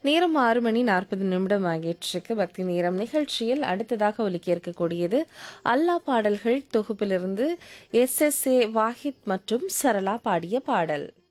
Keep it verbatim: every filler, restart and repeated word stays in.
நேரம் ஆறு மணி நாற்பது நிமிடம் ஆகியிருக்கு. பக்தி நேரம் நிகழ்ச்சியில் அடுத்ததாக ஒலிக்க இருக்கக்கூடியது அல்லா பாடல்கள் தொகுப்பிலிருந்து எஸ் எஸ் ஏ வாஹித் மற்றும் சரளா பாடிய பாடல்.